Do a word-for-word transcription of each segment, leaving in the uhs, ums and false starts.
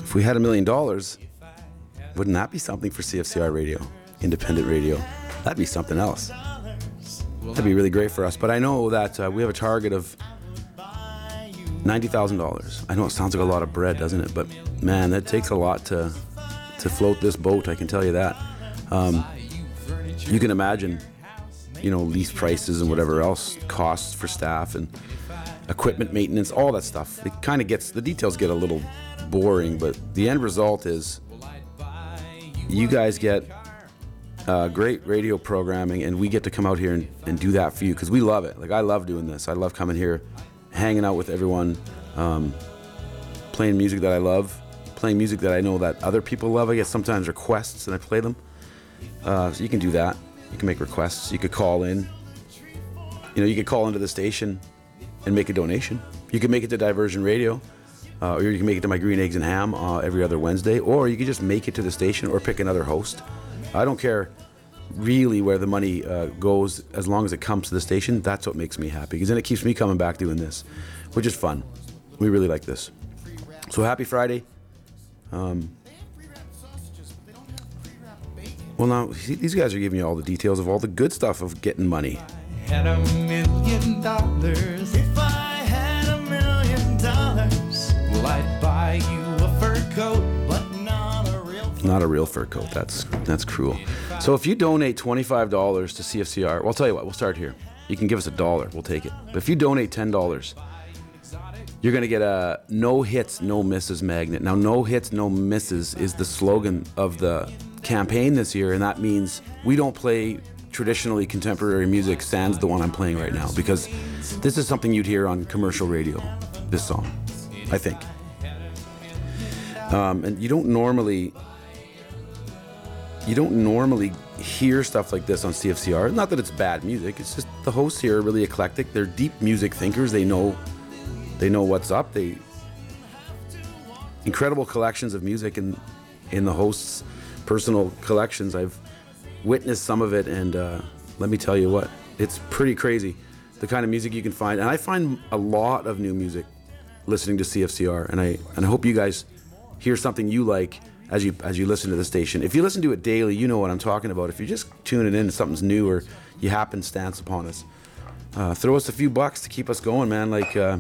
if we had a million dollars, wouldn't that be something for C F C R radio, independent radio? That'd be something else. That'd be really great for us. But I know that uh, we have a target of ninety thousand dollars. I know it sounds like a lot of bread, doesn't it? But man, that takes a lot to to float this boat, I can tell you that. Um, you can imagine, you know, lease prices and whatever else, costs for staff and equipment maintenance, all that stuff. It kind of gets, the details get a little boring, but the end result is you guys get uh, great radio programming, and we get to come out here and, and do that for you, because we love it. Like, I love doing this. I love coming here, hanging out with everyone, um, playing music that I love, playing music that I know that other people love. I get sometimes requests and I play them. Uh, so you can do that. You can make requests. You could call in. You know, you could call into the station and make a donation. You can make it to Diversion Radio, uh, or you can make it to My Green Eggs and Ham uh, every other Wednesday, or you can just make it to the station or pick another host. I don't care really where the money uh, goes, as long as it comes to the station. That's what makes me happy, because then it keeps me coming back doing this, which is fun. We really like this. So happy Friday. Um, well, now, see, these guys are giving you all the details of all the good stuff of getting money. Had a million dollars. If I had a million dollars, well, I'd buy you a fur coat, but not a real fur Not a real fur coat. That's that's cruel. So if you donate twenty-five dollars to C F C R, well, I'll tell you what, we'll start here. You can give us a dollar, we'll take it. But if you donate ten dollars, you're going to get a no hits, no misses magnet. Now, no hits, no misses is the slogan of the campaign this year, and that means we don't play traditionally contemporary music, sans the one I'm playing right now, because this is something you'd hear on commercial radio, this song, I think. Um, and you don't normally, you don't normally hear stuff like this on C F C R. Not that it's bad music, it's just the hosts here are really eclectic. They're deep music thinkers. They know They know what's up. They incredible collections of music in in the host's personal collections. I've witnessed some of it, and uh, let me tell you what, it's pretty crazy, the kind of music you can find. And I find a lot of new music listening to C F C R, and I and I hope you guys hear something you like as you as you listen to the station. If you listen to it daily, you know what I'm talking about. If you're just tuning in, something's new, or you happenstance upon us, uh, throw us a few bucks to keep us going, man. Like. Uh,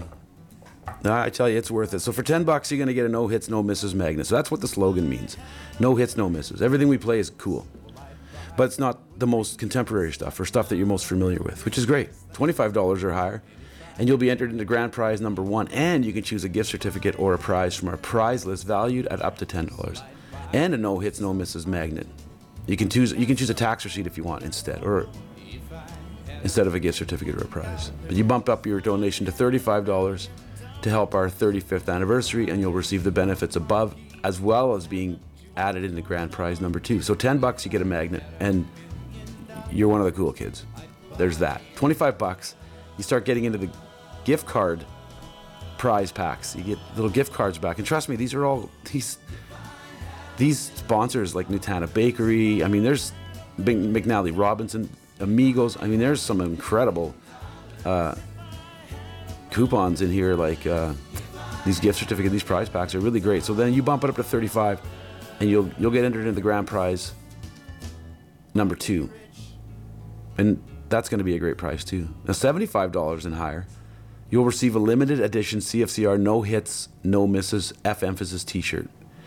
I tell you, it's worth it. So for ten bucks, you're going to get a no hits, no misses magnet. So that's what the slogan means. No hits, no misses. Everything we play is cool. But it's not the most contemporary stuff, or stuff that you're most familiar with, which is great. twenty-five dollars or higher. And you'll be entered into grand prize number one. And you can choose a gift certificate or a prize from our prize list valued at up to ten dollars. And a no hits, no misses magnet. You can choose, you can choose a tax receipt if you want instead, or instead of a gift certificate or a prize. But you bump up your donation to thirty-five dollars to help our thirty-fifth anniversary, and you'll receive the benefits above, as well as being added into grand prize number two. So ten bucks, you get a magnet, and you're one of the cool kids. There's that. twenty-five bucks, you start getting into the gift card prize packs. You get little gift cards back, and trust me, these are all these these sponsors like Nutana Bakery. I mean, there's McNally Robinson, Amigos. I mean, there's some incredible uh, coupons in here, like uh, these gift certificates, these prize packs are really great. So then you bump it up to thirty-five, and you'll you'll get entered into the grand prize number two, and that's going to be a great prize too. Now seventy-five dollars and higher, you'll receive a limited edition C F C R no hits, no misses F emphasis T-shirt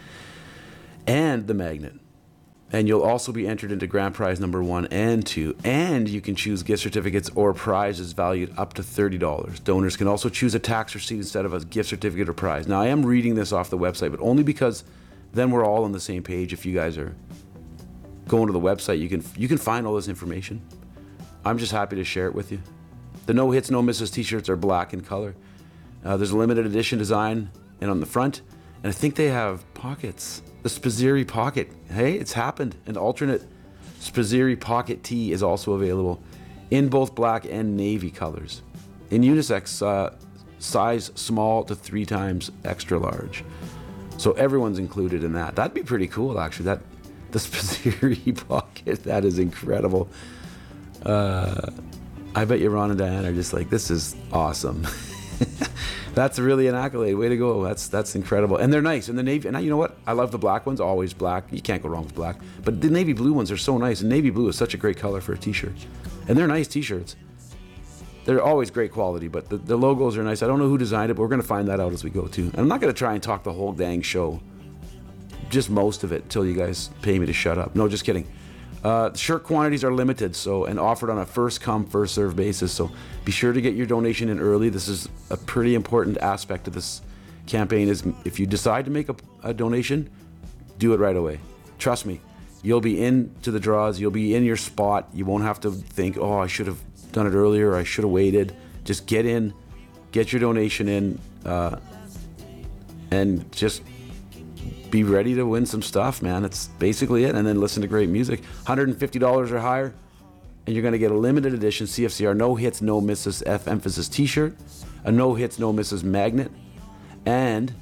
and the magnet. And you'll also be entered into grand prize number one and two. And you can choose gift certificates or prizes valued up to thirty dollars. Donors can also choose a tax receipt instead of a gift certificate or prize. Now, I am reading this off the website, but only because then we're all on the same page. If you guys are going to the website, you can you can find all this information. I'm just happy to share it with you. The No Hits, No Misses t-shirts are black in color. Uh, there's a limited edition design and on the front. And I think they have pockets. The Spazzeri Pocket. Hey, it's happened. An alternate Spazzeri Pocket tee is also available in both black and navy colors. In unisex, uh, size small to three times extra large. So everyone's included in that. That'd be pretty cool, actually. That the Spazzeri Pocket. That is incredible. Uh, I bet you Ron and Diane are just like, this is awesome. That's really an accolade. Way to go. That's that's incredible. And they're nice. And the navy, and you know what? I love the black ones. Always black. You can't go wrong with black. But the navy blue ones are so nice. And navy blue is such a great color for a t-shirt. And they're nice t-shirts. They're always great quality, but the, the logos are nice. I don't know who designed it, but we're going to find that out as we go too. And I'm not going to try and talk the whole dang show. Just most of it till you guys pay me to shut up. No, just kidding. Uh, shirt quantities are limited, so and offered on a first come, first serve basis. So be sure to get your donation in early. This is a pretty important aspect of this campaign. Is if you decide to make a, a donation, do it right away. Trust me, you'll be into the draws. You'll be in your spot. You won't have to think, oh, I should have done it earlier. I should have waited. Just get in, get your donation in, uh, and just be ready to win some stuff, man. That's basically it. And then listen to great music. one hundred fifty dollars or higher, and you're going to get a limited edition C F C R No Hits, No Misses F Emphasis t-shirt, a No Hits, No Misses magnet, and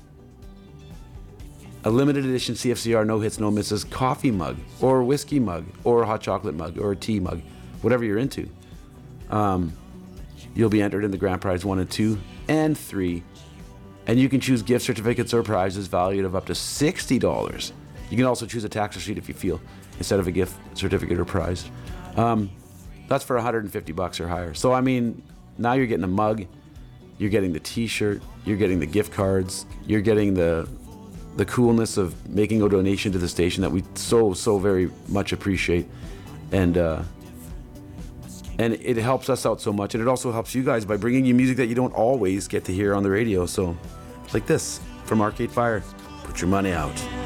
a limited edition C F C R No Hits, No Misses coffee mug, or whiskey mug, or a hot chocolate mug, or a tea mug, whatever you're into. Um, you'll be entered in the grand prize one and two and three. And you can choose gift certificates or prizes valued of up to sixty dollars. You can also choose a tax receipt if you feel, instead of a gift certificate or prize. Um, that's for one hundred fifty bucks or higher. So, I mean, now you're getting a mug, you're getting the t-shirt, you're getting the gift cards, you're getting the the coolness of making a donation to the station that we so, so very much appreciate. And, uh, and it helps us out so much. And it also helps you guys by bringing you music that you don't always get to hear on the radio. So, like this from Arcade Fire, Put Your Money Out.